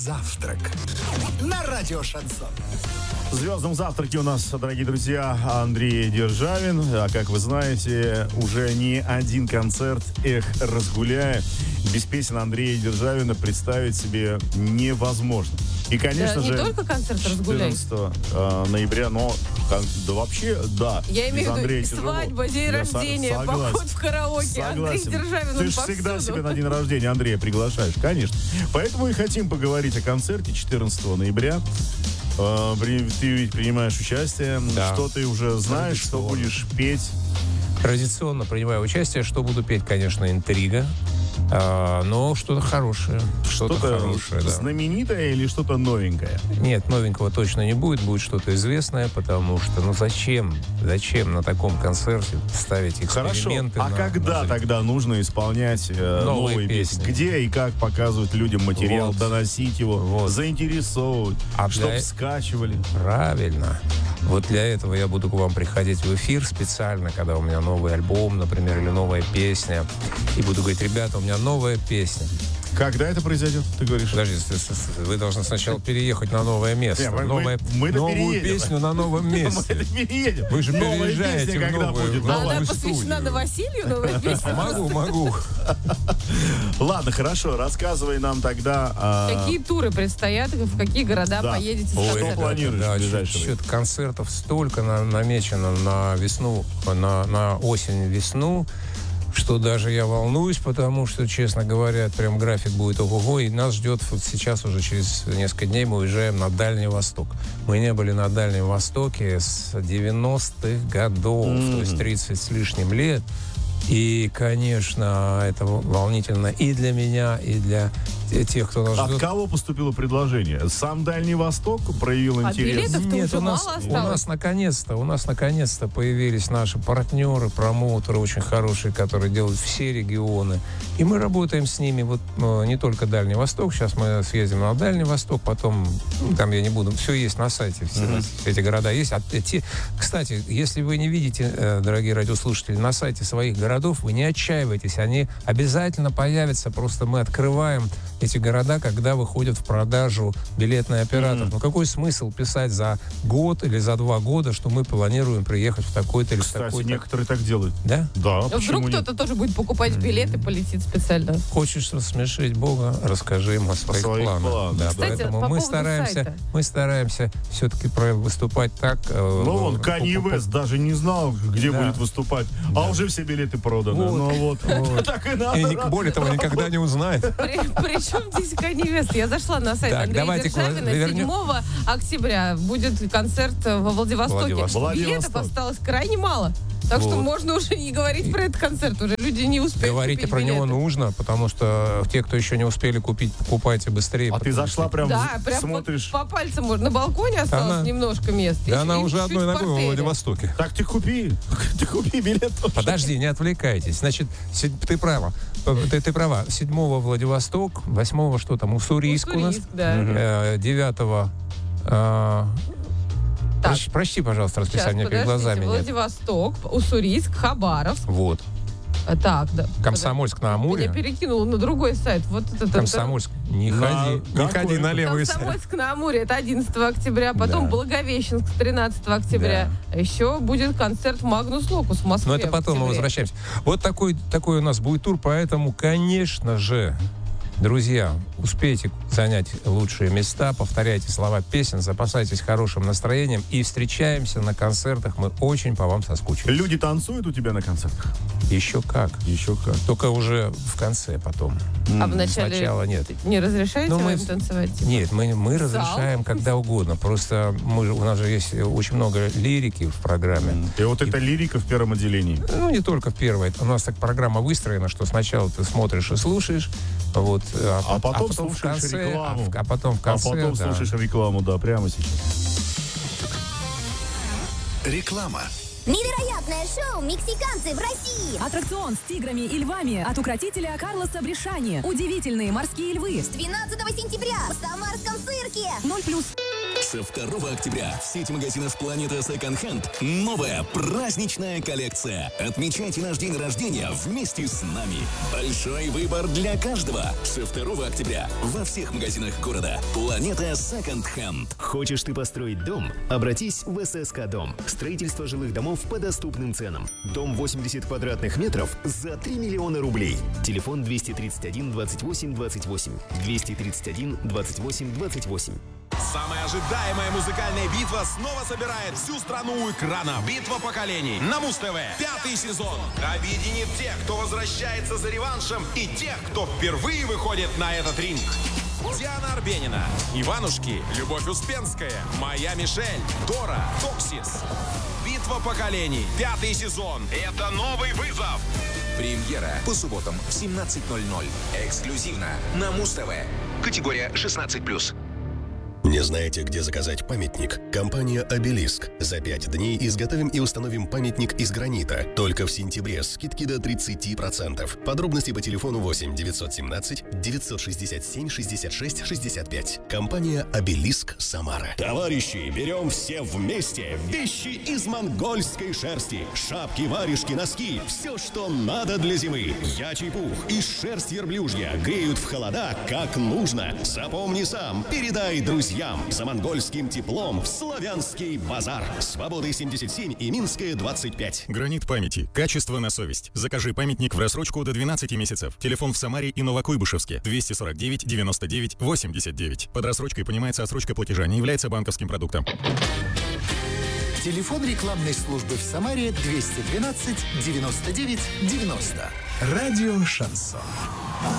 завтрак на радио Шансон. В «Звездном завтраке» у нас, дорогие друзья, Андрей Державин. А как вы знаете, уже не один концерт «Эх, разгуляя» без песен Андрея Державина представить себе невозможно. И, конечно же, не только концерт «Разгуляй». 14 ноября, но да вообще, да. Я имею в виду свадьба, день рождения, поход в караоке. Согласен. Андрей Державин, Ты же всегда себя на день рождения Андрея приглашаешь, конечно. Поэтому и хотим поговорить о концерте 14 ноября. Ты ведь принимаешь участие. Да. Что ты уже знаешь, что будешь петь? Традиционно принимаю участие. Что буду петь, конечно, интрига. Но что-то хорошее. Что-то хорошее, да. Знаменитое или что-то новенькое? Нет, новенького точно не будет. Будет что-то известное, потому что, зачем на таком концерте ставить эксперименты? Хорошо, когда тогда нужно исполнять новые песни? Где и как показывать людям материал, доносить его, заинтересовывать, чтобы скачивали? Правильно. Вот для этого я буду к вам приходить в эфир специально, когда у меня новый альбом, например, или новая песня. И буду говорить: ребята, у меня новая песня. Когда это произойдет, ты говоришь? Подождите, вы должны сначала переехать на новое место. Новую песню на новом месте. Мы переедем. Вы же переезжаете в новую Она посвящена Новосилью, новая песня? Могу. Ладно, хорошо, рассказывай нам тогда... Какие туры предстоят, в какие города поедете? Что планируешь в ближайшее время? Концертов столько намечено на весну, на осень-весну, что даже я волнуюсь, потому что, честно говоря, прям график будет ого-го, и нас ждет вот сейчас уже через несколько дней мы уезжаем на Дальний Восток. Мы не были на Дальнем Востоке с 90-х годов, то есть 30 с лишним лет. И, конечно, это волнительно и для меня, и для тех, кто нас ждет. От кого поступило предложение? Сам Дальний Восток проявил интерес? Нет, у нас наконец-то появились наши партнеры, промоутеры очень хорошие, которые делают все регионы. И мы работаем с ними, вот не только Дальний Восток. Сейчас мы съездим на Дальний Восток, потом, там я не буду, все есть на сайте, все эти города есть. Кстати, если вы не видите, дорогие радиослушатели, на сайте своих городов, вы не отчаивайтесь, они обязательно появятся, просто мы открываем эти города, когда выходят в продажу билетный оператор. Но какой смысл писать за год или за 2 года, что мы планируем приехать в такой-то или в такой-то? Кстати, некоторые так делают. Да? Да. Вдруг кто-то тоже будет покупать билеты, полетит специально. Хочешь рассмешить Бога, расскажи ему о своих планах. Да, кстати, поэтому мы стараемся все-таки выступать так. Канье Уэст даже не знал, где будет выступать, а уже все билеты проданы. Так и надо. И более того, никогда не узнает. Причем здесь Канье Уэст? Я зашла на сайт Андрея Державина. 7 октября будет концерт во Владивостоке. Билетов осталось крайне мало. Так что можно уже не говорить про этот концерт. Уже люди не успели говорить купить про билеты. него нужно, потому что те, кто еще не успели купить, покупайте быстрее. А ты зашла прям смотришь? По пальцам можно. На балконе осталось немножко места. Да, она уже одной ногой во Владивостоке. Так ты купи билет. Подожди, не отвлекайтесь. Значит, ты права. Ты права. 7-го Владивосток, 8-го что там, Уссурийск у нас. 9-го... Прочти, пожалуйста, расписание перед глазами. Владивосток, Уссурийск, Хабаровск. Вот. Так, да. Комсомольск на Амуре. Я перекинула на другой сайт. Вот это. Комсомольск. Не ходи на левый сайт. Комсомольск на Амуре, это 11 октября. Потом Благовещенск 13 октября. А еще будет концерт Магнус Локус в Москве. Но это потом мы возвращаемся. Вот такой у нас будет тур, поэтому, конечно же, друзья, успейте занять лучшие места, повторяйте слова песен, запасайтесь хорошим настроением и встречаемся на концертах. Мы очень по вам соскучились. Люди танцуют у тебя на концертах? Еще как. Только уже в конце потом. А в начале сначала нет. Не разрешаете вам танцевать? Типа? Нет, мы разрешаем когда угодно. Просто у нас же есть очень много лирики в программе. И вот эта лирика в первом отделении? Не только в первой. У нас так программа выстроена, что сначала ты смотришь и слушаешь, а потом слушаешь рекламу. А потом в конце, слушаешь рекламу, прямо сейчас. Реклама. Невероятное шоу «Мексиканцы в России». Аттракцион с тиграми и львами от укротителя Карлоса Бришани. Удивительные морские львы. С 12 сентября в Самарском цирке. 0+. Со 2 октября в сети магазинов «Планета Second Hand» новая праздничная коллекция. Отмечайте наш день рождения вместе с нами. Большой выбор для каждого. Со 2 октября во всех магазинах города. «Планета Second Hand». Хочешь ты построить дом? Обратись в ССК Дом. Строительство жилых домов по доступным ценам. Дом 80 квадратных метров за 3 миллиона рублей. Телефон 231 28 28. 231 28 28. Самая ожидаемая музыкальная битва снова собирает всю страну у экрана. Битва поколений на Муз-ТВ. 5-й сезон объединит тех, кто возвращается за реваншем, и тех, кто впервые выходит на этот ринг. Диана Арбенина, Иванушки, Любовь Успенская, Моя Мишель, Дора, Токсис. Битва поколений. 5-й сезон. Это новый вызов. Премьера по субботам в 17:00. Эксклюзивно на Муз-ТВ. Категория 16+. Не знаете, где заказать памятник? Компания «Обелиск». За 5 дней изготовим и установим памятник из гранита. Только в сентябре скидки до 30%. Подробности по телефону 8 917 967 66 65. Компания «Обелиск», Самара. Товарищи, берем все вместе вещи из монгольской шерсти. Шапки, варежки, носки. Все, что надо для зимы. Ячий пух и шерсть верблюжья греют в холода, как нужно. Запомни сам, передай друзьям. За монгольским теплом в Славянский базар. Свободы 77 и Минская 25. Гранит памяти. Качество на совесть. Закажи памятник в рассрочку до 12 месяцев. Телефон в Самаре и Новокуйбышевске. 249 99 89. Под рассрочкой понимается отсрочка платежа, не является банковским продуктом. Телефон рекламной службы в Самаре 212 99 90. Радио «Шансон».